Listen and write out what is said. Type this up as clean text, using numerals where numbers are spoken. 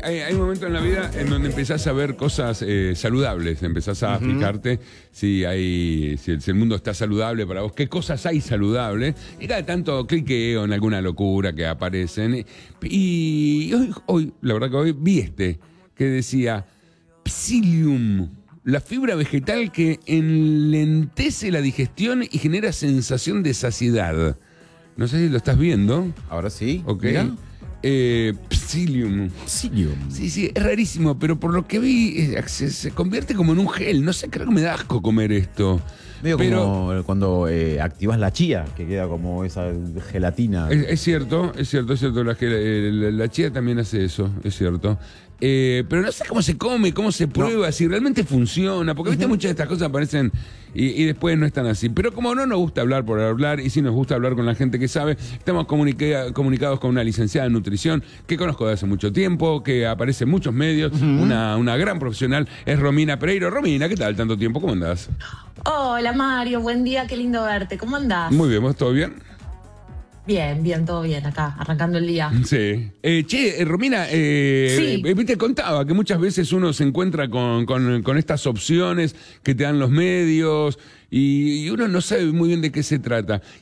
hay momentos en la vida en donde empezás a ver cosas saludables, empezás a fijarte si el mundo está saludable para vos, qué cosas hay saludables, y cada tanto cliqueo en alguna locura que aparecen. Y hoy, la verdad que hoy vi que decía Psyllium, la fibra vegetal que enlentece la digestión y genera sensación de saciedad. No sé si lo estás viendo. Ahora sí. Ok. Mira. Psyllium. Psyllium. Sí, es rarísimo, pero por lo que vi se convierte como en un gel. No sé, creo que me da asco comer esto. Medio como cuando activas la chía, que queda como esa gelatina. Es cierto. La chía también hace eso, es cierto. Pero no sé cómo se come, cómo se prueba, si realmente funciona. Porque viste, muchas de estas cosas aparecen y después no están así. Pero como no nos gusta hablar por hablar, y sí nos gusta hablar con la gente que sabe, estamos comunicados con una licenciada en nutrición que conozco de hace mucho tiempo, que aparece en muchos medios, una gran profesional, es Romina Pereiro. Romina, ¿qué tal? Tanto tiempo, ¿cómo andás? Hola Mario, buen día, qué lindo verte. ¿Cómo andás? Muy bien, ¿vos todo bien? Bien, todo bien acá, arrancando el día. Sí. Romina, Sí. te contaba que muchas veces uno se encuentra con estas opciones que te dan los medios y uno no sabe muy bien de qué se trata.